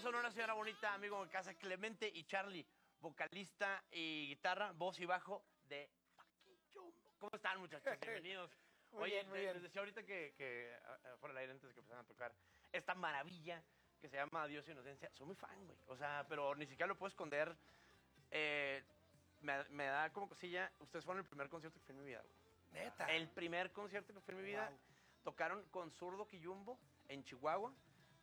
son una señora bonita, amigo de casa, Clemente y Charlie, vocalista y guitarra, voz y bajo de Fucking Jumbo. ¿Cómo están, muchachos? Bienvenidos. Oye, les decía ahorita que fuera del aire antes de que empezaran a tocar esta maravilla que se llama Adiós Inocencia. Soy muy fan, güey. O sea, pero ni siquiera lo puedo esconder. Me da como cosilla. Ustedes fueron el primer concierto que fui en mi vida, güey. Neta. El primer concierto que fui en mi vida. Wow. Tocaron con Zurdo y Jumbo en Chihuahua.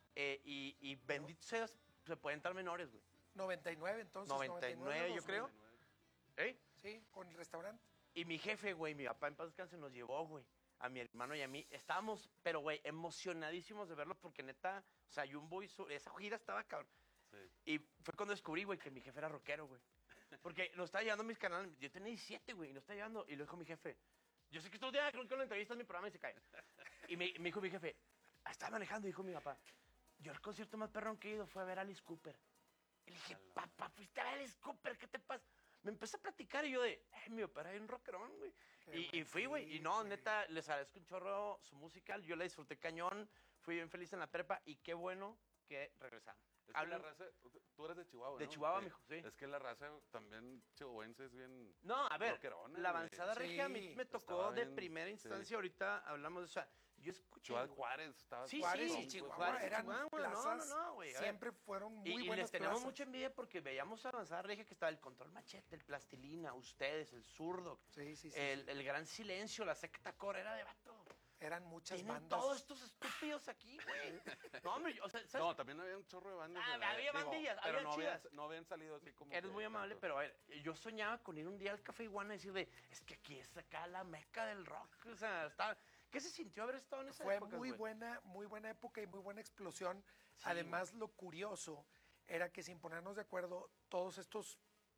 Y bendito sea, se pueden entrar menores, güey. 99, entonces. 99, yo creo. ¿Eh? Sí, con el restaurante. Y mi jefe, güey, mi papá en paz descanse, nos llevó, güey, a mi hermano y a mí. Estábamos, pero, güey, emocionadísimos de verlo porque, neta, o sea, Jumbo hizo... Esa gira estaba cabrón. Sí. Y fue cuando descubrí, güey, que mi jefe era rockero, güey. Porque nos estaba llevando mis canales. Yo tenía 17, güey, y nos estaba llevando. Y lo dijo mi jefe. Yo sé que estos días creo que lo entrevistas en mi programa y se caen. Y me dijo mi jefe, estaba manejando, dijo mi papá. Yo el concierto más perrón que he ido fue a ver a Alice Cooper. Y le dije, papá, fuiste a ver a Alice Cooper, ¿qué te pasa? Me empezó a platicar y yo de, mi papá era un rockerón, güey. Y fui, güey. Y no, neta, les agradezco un chorro su música. Yo la disfruté cañón. Fui bien feliz en la prepa y qué bueno que regresamos. Es que la raza, tú eres de Chihuahua, de ¿no? Chihuahua, mijo, sí. Es que la raza también chihuahuense es bien... No, a ver, rockerona, la avanzada güey. regia a mí me tocó de bien, primera instancia. sí. Ahorita hablamos de eso. O sea, yo escuché... Chihuahua Juárez estaba... Sí, Juárez sí, y Chihuahua Juárez y eran Chihuahua, plazas, no, güey. siempre fueron muy y buenas les tenemos plazas. mucha envidia porque veíamos a avanzada regia que estaba el Control Machete, el Plastilina, ustedes, el Zurdo, Sí, el Gran Silencio, la Secta Core, era de vato. Eran muchas Tienen bandas. todos estos estúpidos aquí, güey. No, hombre, o sea, ¿sabes? No, también había un chorro de bandas. Había bandillas, pero había no chidas. no habían salido así como... Eres que muy amable, tanto. pero a ver, yo soñaba con ir un día al Café Iguana y decirle, es que aquí es acá la meca del rock. O sea, ¿qué se sintió haber estado en esa Fue época, muy güey? buena época y muy buena explosión. Sí, Además, lo curioso era que sin ponernos de acuerdo, todos estos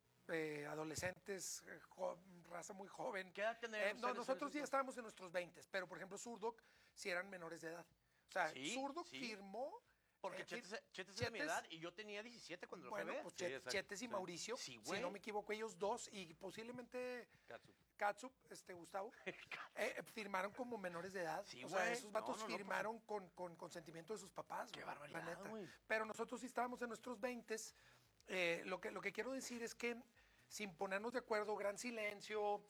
adolescentes, raza muy joven. ¿Qué edad tenían ustedes en nosotros ese ya estábamos en nuestros 20, pero por ejemplo, Zurdo sí eran menores de edad. O sea, Sí, Zurdo sí. firmó. Porque Chetes es de mi edad y yo tenía 17 cuando lo fui a Bueno, ver. pues Sí, exacto, Chetes y sí. Mauricio, Sí, güey. si no me equivoco, ellos dos y posiblemente Katsup, Gustavo, firmaron como menores de edad. Sí, o sea, güey. esos vatos No, firmaron con consentimiento de sus papás. Qué güey, barbaridad, la neta. güey. Pero nosotros sí estábamos en nuestros 20s. Lo que quiero decir es que sin ponernos de acuerdo, Gran Silencio,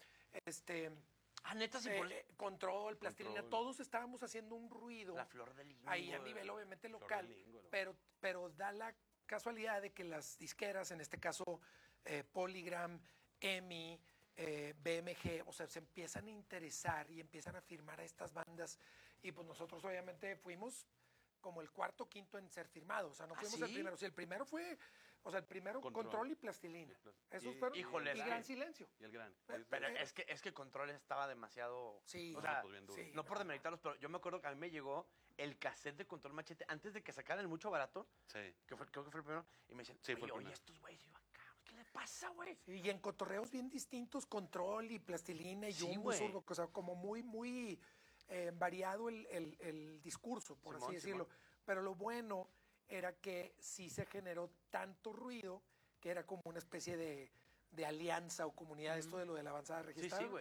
Neta, sí, Control, Plastilina, Control. todos estábamos haciendo un ruido. La Flor de Lingo. Ahí a nivel obviamente Flor local. de Lingo, ¿no? Pero da la casualidad de que las disqueras, en este caso Polygram, EMI, BMG, o sea, se empiezan a interesar y empiezan a firmar a estas bandas. Y pues nosotros obviamente fuimos como el cuarto o quinto en ser firmados. O sea, no fuimos ¿sí? el primero. Sí, el primero fue, Control y Plastilina. Esos Y- fueron, híjole, y es Gran que- Silencio. Y el gran. Pero es que Control estaba demasiado... Sí. O sea, pues bien duro. Sí. no por demeritarlos, pero yo me acuerdo que a mí me llegó el cassette de Control Machete antes de que sacaran el Mucho Barato, Sí. creo que fue el primero, y me decían, Sí, fue el oye, primero. estos güeyes, y yo acá, ¿qué le pasa, güey? Y en cotorreos bien distintos, Control y Plastilina y Sí, Jumbo, güey. Zurdo, o sea, como muy variado el discurso, por Simón, así decirlo. Simón. Pero lo bueno era que sí se generó tanto ruido que era como una especie de alianza o comunidad, esto de lo de la avanzada registrada. sí, güey.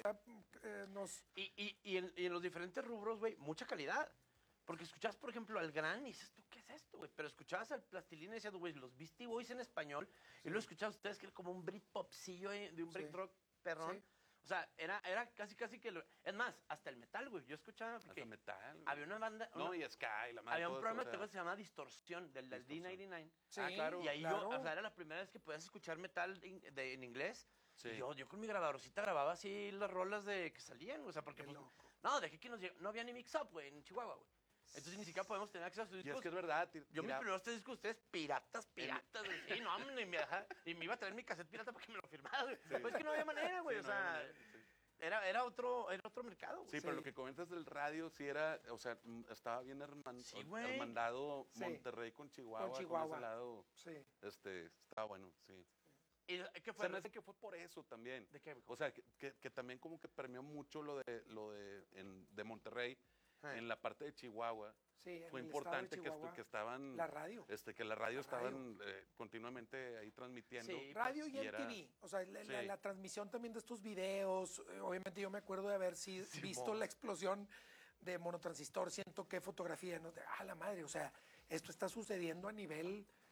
Y en los diferentes rubros, güey, mucha calidad. Porque escuchabas, por ejemplo, al Gran y dices, ¿tú qué es esto, güey? Pero escuchabas al Plastilina y decías, güey, los Beastie Boys en español. Y luego escuchabas ustedes que era como un Britpopcillo de un Sí. Brit rock perrón. Sí. O sea, era casi que... Es más, hasta el metal, güey. Yo escuchaba... porque Hasta metal. güey. Había una banda... No, y Sky, la madre. Había un todo programa eso, que o sea, se llama Distorsión, del D99. Sí, Y ahí claro. yo, o sea, era la primera vez que podías escuchar metal en inglés. Sí. Y yo con mi grabadorcita grababa así las rolas de que salían, o sea, porque... Qué pues, loco. no, de aquí no había ni mix-up, güey, en Chihuahua, güey. Entonces ni siquiera podemos tener acceso a sus Y discos. es que es verdad. Yo mis mira, primeros 3 discos, ustedes piratas, güey. Sí, no, hombre, y me iba a traer mi cassette pirata para que me lo firmara, güey. Pues es que no había manera, güey, Sí, o no había sea... manera, sí. Era otro mercado, güey. Sí, pero lo que comentas del radio sí era, o sea, estaba bien Sí, güey. hermandado Sí. Monterrey con Chihuahua, Con Chihuahua. ese lado, Sí. estaba bueno, sí. ¿Y qué O fue? sea, me hace que fue por eso también. ¿De qué, mijo? O sea, que también como que permeó mucho de Monterrey en la parte de Chihuahua. Sí, en fue el importante estado de Chihuahua, que estaban la radio. que la radio La estaban continuamente ahí transmitiendo. Sí. Radio y era- MTV, o sea, la, Sí. la transmisión también de estos videos, obviamente yo me acuerdo de haber visto la explosión de monotransistor, siento que fotografía, ¿no? La madre, o sea, esto está sucediendo a nivel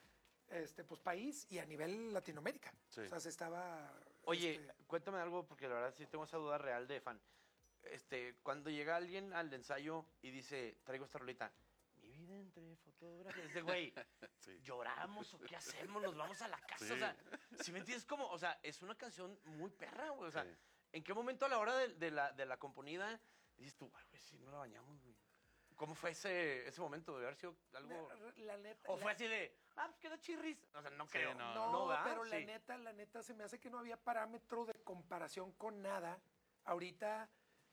pues país y a nivel Latinoamérica. Sí. O sea, se estaba... Oye, cuéntame algo, porque la verdad sí tengo esa duda real de fan. Cuando llega alguien al ensayo y dice, traigo esta rolita, mi vida entre fotografías, dice, güey, Sí. ¿lloramos o qué hacemos? ¿Nos vamos a la casa? Sí. O sea, si me entiendes, como, o sea, es una canción muy perra, güey. O sea, Sí. ¿en qué momento a la hora de la componida dices tú, "Ay, güey, si no la bañamos, güey"? ¿Cómo fue ese momento? ¿Debe haber sido algo...? La neta... ¿O fue así de, pues quedó chirris? O sea, no Sí, creo. no. No, ¿verdad? pero Sí. la neta, se me hace que no había parámetro de comparación con nada. Ahorita,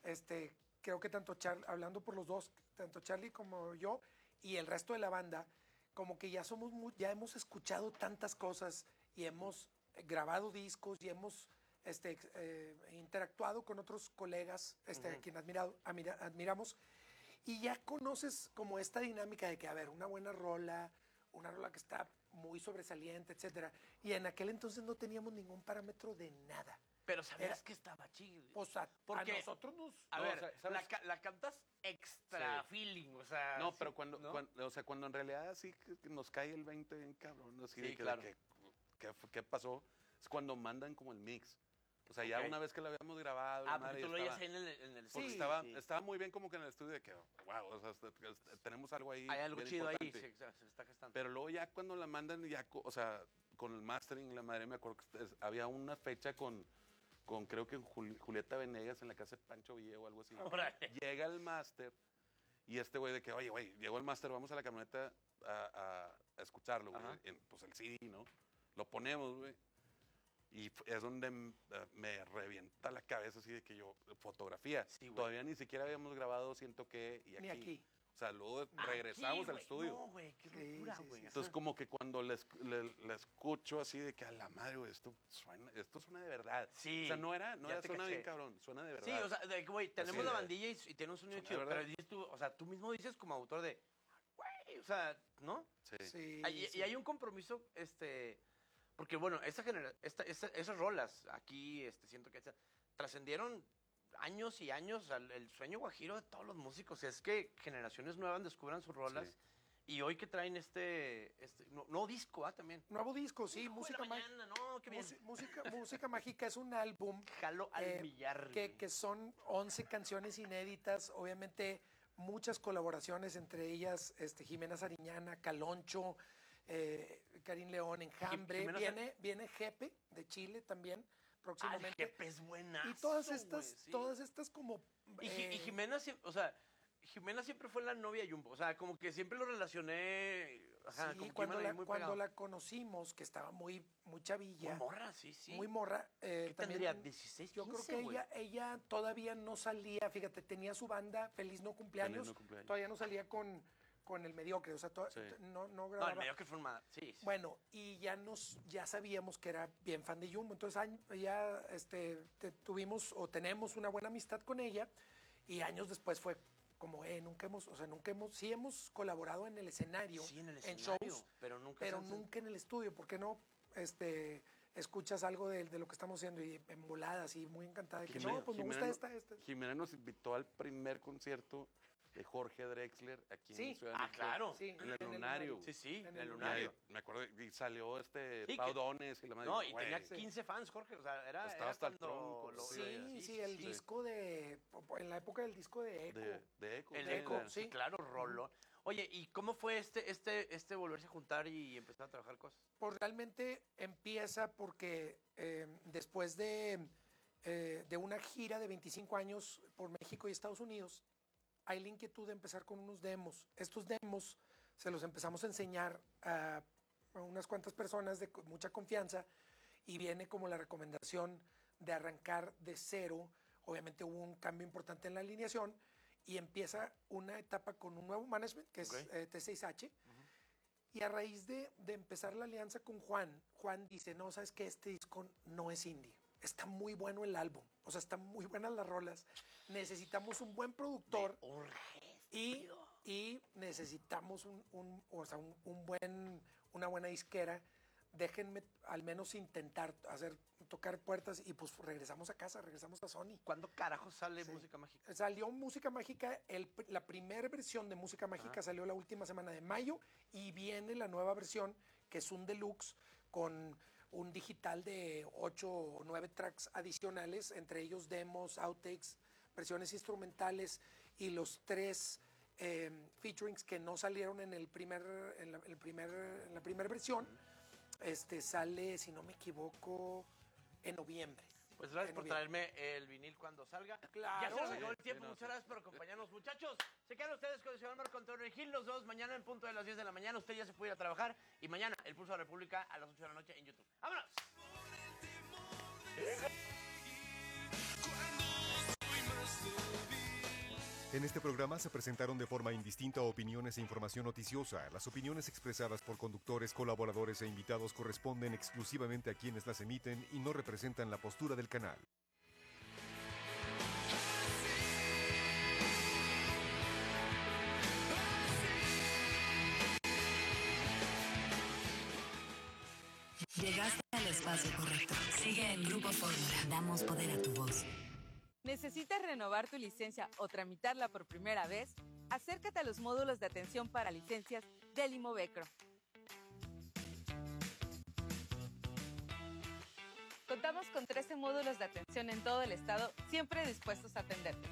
creo que hablando por los dos, tanto Charlie como yo y el resto de la banda, como que ya ya hemos escuchado tantas cosas y hemos grabado discos y hemos interactuado con otros colegas a quien admiramos. Y ya conoces como esta dinámica de que, a ver, una rola que está muy sobresaliente, etcétera. Y en aquel entonces no teníamos ningún parámetro de nada. Pero sabías Era- que estaba chido. Pues a Porque- nosotros nos... A No, ver, o sea, ¿sabes? la cantas extra Sí. feeling, o sea... No, sí, pero cuando, ¿no? o sea, cuando en realidad sí que nos cae el 20 bien cabrón, así Sí, de que, claro. ¿qué pasó? Es cuando mandan como el mix. O sea, ya Ok. una vez que lo habíamos grabado, la Ah, madre porque ya tú lo oías estaba- ahí en el porque Sí, estaba muy bien como que en el estudio de que, wow, o sea, tenemos algo ahí. Hay algo bien chido ahí, importante. sí, se está gestando. Pero luego ya cuando la mandan, ya, o sea, con el mastering, la madre me acuerdo que había una fecha con creo que Julieta Venegas en la casa de Pancho Villa o algo así. Órale. Llega el máster y este güey de que, oye, güey, llegó el máster, vamos a la camioneta a escucharlo, güey. Ajá. Pues el CD, ¿no? Lo ponemos, güey. Y es donde me revienta la cabeza así de que yo, fotografía. Sí, güey. Todavía ni siquiera habíamos grabado Siento que y aquí. Ni aquí. O sea, luego regresamos Aquí, al güey. estudio. No, güey, qué Sí, locura, sí, güey. sí. Entonces, como que cuando le escucho así de que a la madre, güey, esto suena de verdad. Sí, O sea, no ya era te suena bien caché. cabrón, suena de verdad. Sí, o sea, de que, güey, tenemos Así la de- bandilla y tiene un sonido de chido, verdad. pero dices tú, o sea, tú mismo dices como autor de, güey, o sea, ¿no? Sí. Sí, Y sí. hay un compromiso, porque bueno, esas rolas aquí, siento que trascendieron años y años, o sea, el sueño guajiro de todos los músicos es que generaciones nuevas descubran sus rolas. Sí. Y hoy que traen nuevo disco, también. Nuevo disco, sí, Hijo de música la mágica. mañana, no, qué bien. Música Mágica es un álbum Jalo al eh, millar. que son 11 canciones inéditas, obviamente muchas colaboraciones, entre ellas Jimena Sariñana, Caloncho, Karim León, Enjambre, Jimena viene Jepe de Chile también el próximamente. Jepe es buenazo, Y todas estas, güey, sí. todas estas como... Y Jimena siempre, o sea, Jimena siempre fue la novia de Jumbo. O sea, como que siempre lo relacioné. Ajá, sí, como que cuando, iban ahí muy cuando pegados. la conocimos, que estaba muy chavilla, Muy morra, sí, sí. muy morra. ¿Qué también, tendría? 16, yo creo 15, que güey. ella todavía no salía, fíjate, tenía su banda Feliz No Cumpleaños, No Cumpleaños. todavía no salía con el Mediocre, o sea, Sí. no No, grababa. el medio que fue una... Sí, sí. Bueno, y ya sabíamos que era bien fan de Jumbo, entonces ya tenemos una buena amistad con ella, y años después fue como, sí hemos colaborado en el escenario, Sí, en el en escenario, shows, pero nunca... pero se- nunca en el estudio. ¿Por qué no escuchas algo de lo que estamos haciendo y en voladas y muy encantada de que Jimena- no, pues me Jimena gusta no- esta? Jimena nos invitó al primer concierto de Jorge Drexler aquí Sí. en Ciudad de Ah, México. claro. Sí, En el Lunario. Sí, sí, En el el lunario. Me acuerdo, y salió Sí, Pau que- Dones y la madre. No, y güey, tenía 15 fans, Jorge. O sea, Estaba era hasta el cuando tronco, lo- Sí, el disco en la época del disco de Eco. de Eco. El de Eco, Eco, sí, sí. claro, rollo. Oye, ¿y cómo fue este volverse a juntar y empezar a trabajar cosas? Pues realmente empieza porque después de una gira de 25 años por México y Estados Unidos, hay la inquietud de empezar con unos demos. Estos demos se los empezamos a enseñar a unas cuantas personas de mucha confianza, y viene como la recomendación de arrancar de cero. Obviamente hubo un cambio importante en la alineación y empieza una etapa con un nuevo management, que es Ok. T6H. Y a raíz de empezar la alianza con Juan dice, no, sabes que este disco no es indie. Está muy bueno el álbum, o sea, están muy buenas las rolas. Necesitamos un buen productor y necesitamos una buena disquera. Déjenme al menos intentar tocar puertas, y pues regresamos a casa, regresamos a Sony. ¿Cuándo carajo sale Sí. Música Mágica? Salió Música Mágica, la primera versión de Música Mágica salió la última semana de mayo, y viene la nueva versión que es un deluxe con un digital de 8 o 9 tracks adicionales, entre ellos demos, outtakes, versiones instrumentales y los 3 featurings que no salieron en la primera versión. Sale, si no me equivoco, en noviembre. Pues gracias por traerme el vinil cuando salga. Claro. Ya se nos acabó el tiempo. Muchas gracias por acompañarnos, muchachos. Se quedan ustedes con el señor Marco Antonio Regil. Nos vemos mañana en punto de las 10 de la mañana. Usted ya se puede ir a trabajar. Y mañana, El Pulso de la República a las 8 de la noche en YouTube. ¡Vámonos! En este programa se presentaron de forma indistinta opiniones e información noticiosa. Las opiniones expresadas por conductores, colaboradores e invitados corresponden exclusivamente a quienes las emiten y no representan la postura del canal. Llegaste al espacio correcto. Sigue en Grupo Fórmula. Damos poder a tu voz. ¿Necesitas renovar tu licencia o tramitarla por primera vez? Acércate a los módulos de atención para licencias del Imovecro. Contamos con 13 módulos de atención en todo el estado, siempre dispuestos a atenderte.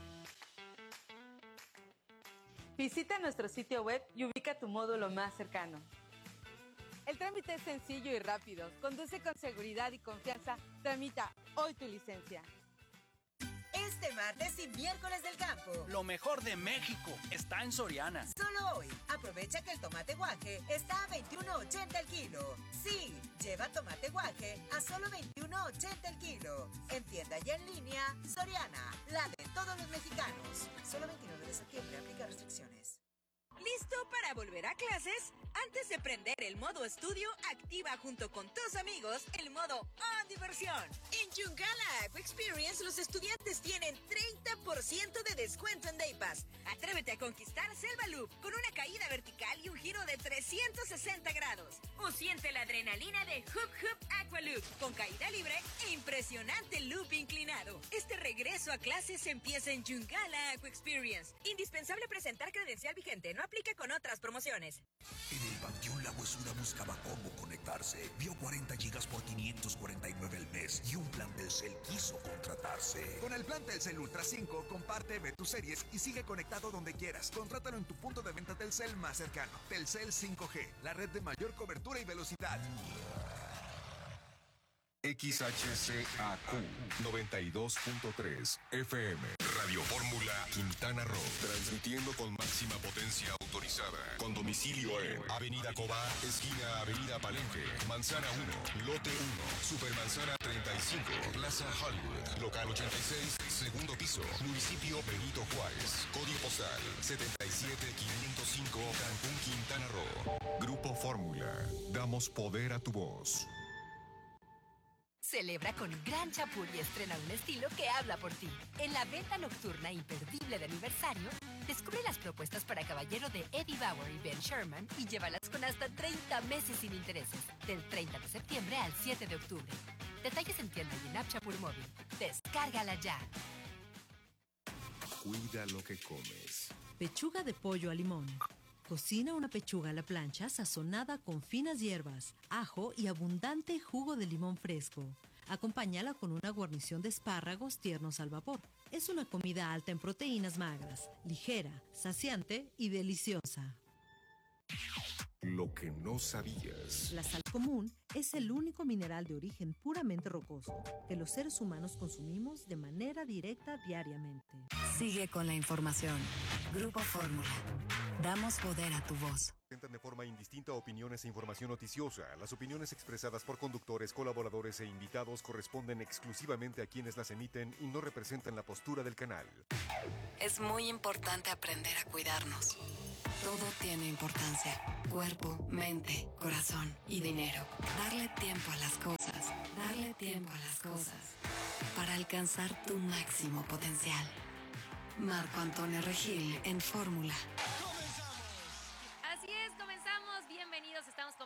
Visita nuestro sitio web y ubica tu módulo más cercano. El trámite es sencillo y rápido. Conduce con seguridad y confianza. Tramita hoy tu licencia. Este martes y miércoles del campo. Lo mejor de México está en Soriana. Solo hoy, aprovecha que el tomate guaje está a $21.80 el kilo. Sí, lleva tomate guaje a solo $21.80 el kilo. En tienda y en línea, Soriana, la de todos los mexicanos. Solo 29 de septiembre, aplica restricciones. ¿Listo para volver a clases? Antes de prender el modo estudio, activa junto con tus amigos el modo On Diversión. En Yungala Aqua Experience, los estudiantes tienen 30% de descuento en Day Pass. Atrévete a conquistar Selva Loop con una caída vertical y un giro de 360 grados. O siente la adrenalina de Hoop Hoop Aqua Loop con caída libre e impresionante loop inclinado. Este regreso a clases empieza en Yungala Aqua Experience. Indispensable presentar credencial vigente. No aplica con otras promociones. En el Panteón La Huesuda buscaba cómo conectarse. Vio 40 gigas por 549 al mes y un plan Telcel quiso contratarse. Con el plan Telcel Ultra 5, comparte, ve tus series y sigue conectado donde quieras. Contrátalo en tu punto de venta Telcel más cercano. Telcel 5G, la red de mayor cobertura y velocidad. XHCAQ 92.3 FM Radio Fórmula Quintana Roo, transmitiendo con máxima potencia autorizada, con domicilio en Avenida Cobá, esquina Avenida Palenque, Manzana 1, Lote 1, Supermanzana 35, Plaza Hollywood, local 86, segundo piso, municipio Benito Juárez, código postal 77505, Cancún, Quintana Roo. Grupo Fórmula, damos poder a tu voz. Celebra con Gran Chapul y estrena un estilo que habla por ti. En la venta nocturna imperdible de aniversario, descubre las propuestas para caballero de Eddie Bauer y Ben Sherman y llévalas con hasta 30 meses sin intereses, del 30 de septiembre al 7 de octubre. Detalles en tienda y en app Chapul Móvil. Descárgala ya. Cuida lo que comes. Pechuga de pollo a limón. Cocina una pechuga a la plancha sazonada con finas hierbas, ajo y abundante jugo de limón fresco. Acompáñala con una guarnición de espárragos tiernos al vapor. Es una comida alta en proteínas magras, ligera, saciante y deliciosa. Lo que no sabías. La sal común es el único mineral de origen puramente rocoso que los seres humanos consumimos de manera directa diariamente. Sigue con la información. Grupo Fórmula. Damos poder a tu voz. Presentan de forma indistinta opiniones e información noticiosa. Las opiniones expresadas por conductores, colaboradores e invitados corresponden exclusivamente a quienes las emiten y no representan la postura del canal. Es muy importante aprender a cuidarnos. Todo tiene importancia. Cuerpo, mente, corazón y dinero. Darle tiempo a las cosas. Darle tiempo a las cosas. Para alcanzar tu máximo potencial. Marco Antonio Regil en Fórmula. Así es, comenzamos. Bienvenidos, estamos completamente en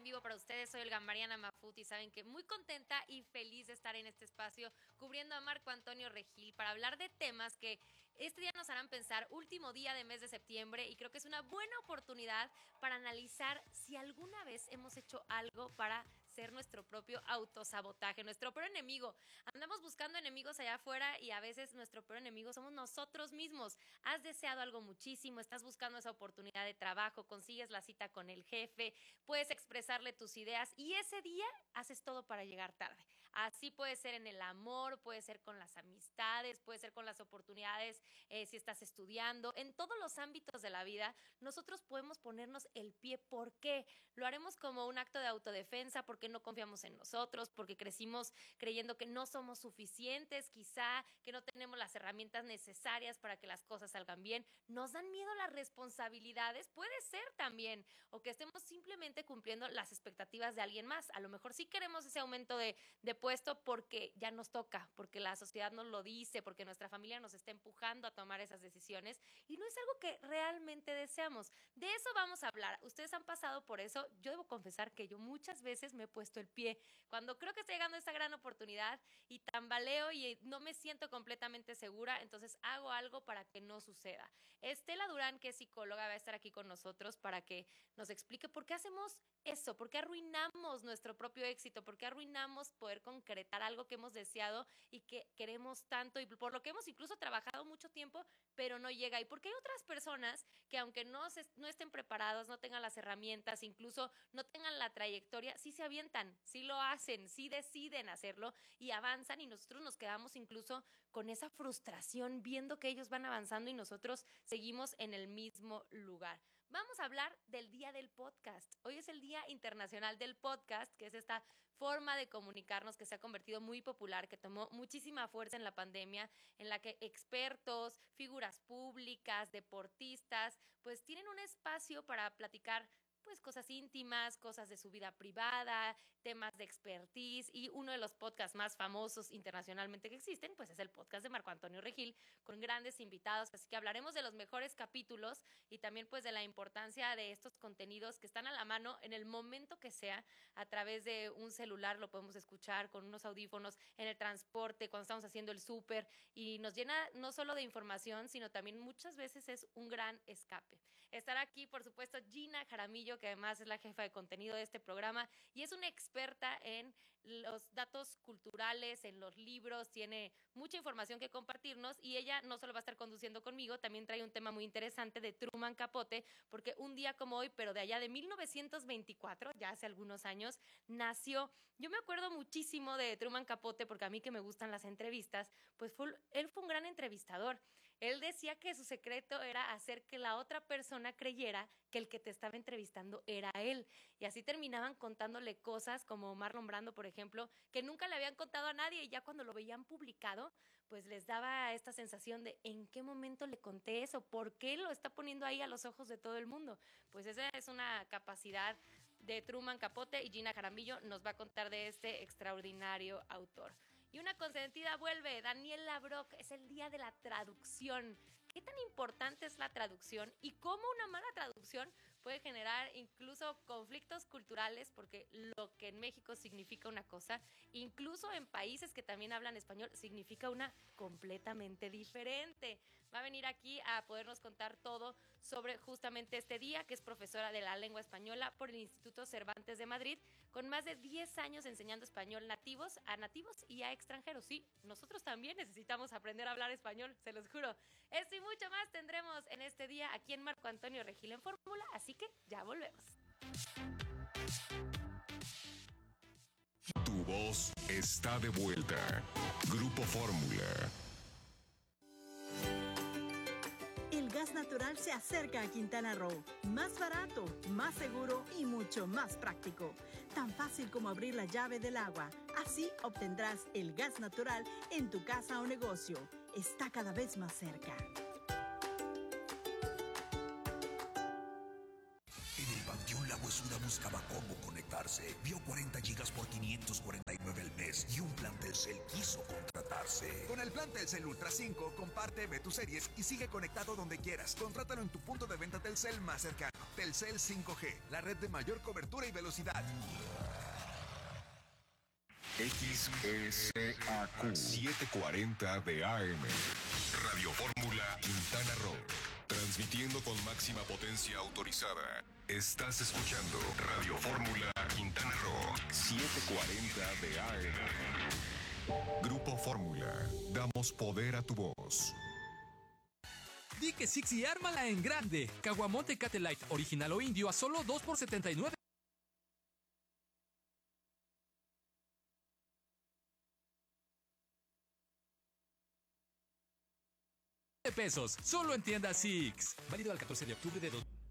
en vivo para ustedes. Soy Olga Mariana Mafut y saben que muy contenta y feliz de estar en este espacio cubriendo a Marco Antonio Regil para hablar de temas que este día nos harán pensar. Último día de mes de septiembre y creo que es una buena oportunidad para analizar si alguna vez hemos hecho algo para ser nuestro propio autosabotaje, nuestro peor enemigo. Andamos buscando enemigos allá afuera y a veces nuestro peor enemigo somos nosotros mismos. Has deseado algo muchísimo, estás buscando esa oportunidad de trabajo, consigues la cita con el jefe, puedes expresarle tus ideas y ese día haces todo para llegar tarde. Así puede ser en el amor, puede ser con las amistades, puede ser con las oportunidades, si estás estudiando. En todos los ámbitos de la vida, nosotros podemos ponernos el pie. ¿Por qué? Lo haremos como un acto de autodefensa porque no confiamos en nosotros, porque crecimos creyendo que no somos suficientes, quizá que no tenemos las herramientas necesarias para que las cosas salgan bien. Nos dan miedo las responsabilidades, puede ser también, o que estemos simplemente cumpliendo las expectativas de alguien más. A lo mejor sí queremos ese aumento de puesto porque ya nos toca, porque la sociedad nos lo dice, porque nuestra familia nos está empujando a tomar esas decisiones y no es algo que realmente deseamos. De eso vamos a hablar. Ustedes han pasado por eso. Yo debo confesar que yo muchas veces me he puesto el pie cuando creo que está llegando esta gran oportunidad y tambaleo y no me siento completamente segura, entonces hago algo para que no suceda. Estela Durán, que es psicóloga, va a estar aquí con nosotros para que nos explique por qué hacemos eso, por qué arruinamos nuestro propio éxito, por qué arruinamos poder concretar algo que hemos deseado y que queremos tanto y por lo que hemos incluso trabajado mucho tiempo, pero no llega. Y porque hay otras personas que aunque no estén preparados, no tengan las herramientas, incluso no tengan la trayectoria, sí se avientan, sí lo hacen, sí deciden hacerlo y avanzan y nosotros nos quedamos incluso con esa frustración viendo que ellos van avanzando y nosotros seguimos en el mismo lugar. Vamos a hablar del Día del Podcast. Hoy es el Día Internacional del Podcast, que es esta forma de comunicarnos que se ha convertido muy popular, que tomó muchísima fuerza en la pandemia, en la que expertos, figuras públicas, deportistas, pues tienen un espacio para platicar pues cosas íntimas, cosas de su vida privada, temas de expertise y uno de los podcasts más famosos internacionalmente que existen, pues es el podcast de Marco Antonio Regil con grandes invitados, así que hablaremos de los mejores capítulos y también pues de la importancia de estos contenidos que están a la mano en el momento que sea, a través de un celular lo podemos escuchar con unos audífonos en el transporte, cuando estamos haciendo el súper y nos llena no solo de información, sino también muchas veces es un gran escape. Estará aquí, por supuesto, Gina Jaramillo, que además es la jefa de contenido de este programa y es una experta en los datos culturales, en los libros, tiene mucha información que compartirnos y ella no solo va a estar conduciendo conmigo, también trae un tema muy interesante de Truman Capote, porque un día como hoy, pero de allá de 1924, ya hace algunos años, nació. Yo me acuerdo muchísimo de Truman Capote porque a mí que me gustan las entrevistas, pues él fue un gran entrevistador. Él decía que su secreto era hacer que la otra persona creyera que el que te estaba entrevistando era él. Y así terminaban contándole cosas como Marlon Brando, por ejemplo, que nunca le habían contado a nadie y ya cuando lo veían publicado, pues les daba esta sensación de ¿en qué momento le conté eso? ¿Por qué lo está poniendo ahí a los ojos de todo el mundo? Pues esa es una capacidad de Truman Capote y Gina Jaramillo nos va a contar de este extraordinario autor. Y una consentida vuelve, Daniela Brock, es el día de la traducción. ¿Qué tan importante es la traducción y cómo una mala traducción puede generar incluso conflictos culturales? Porque lo que en México significa una cosa, incluso en países que también hablan español, significa una completamente diferente. Va a venir aquí a podernos contar todo sobre justamente este día, que es profesora de la lengua española por el Instituto Cervantes de Madrid, con más de 10 años enseñando español a nativos y a extranjeros. Sí, nosotros también necesitamos aprender a hablar español, se los juro. Esto y mucho más tendremos en este día aquí en Marco Antonio Regil en Fórmula, así que ya volvemos. Tu voz está de vuelta. Grupo Fórmula. El gas natural se acerca a Quintana Roo. Más barato, más seguro y mucho más práctico. Tan fácil como abrir la llave del agua. Así obtendrás el gas natural en tu casa o negocio. Está cada vez más cerca. En el Panteón La Huesuda buscaba cómo conectar contratarse. Vio 40 gigas por 549 al mes y un plan Telcel quiso contratarse. Con el plan Telcel Ultra 5, comparte, ve tus series y sigue conectado donde quieras. Contrátalo en tu punto de venta Telcel más cercano. Telcel 5G, la red de mayor cobertura y velocidad. XSAQ 740 de AM. Radio Fórmula Quintana Roo. Transmitiendo con máxima potencia autorizada. Estás escuchando Radio Fórmula Quintana Roo 740 de AM. Grupo Fórmula. Damos poder a tu voz. Di que Six y ármala en grande. Caguamón Tecate Light, original o indio, a solo 2 por 79 pesos. Solo en tienda Six. Válido al 14 de octubre de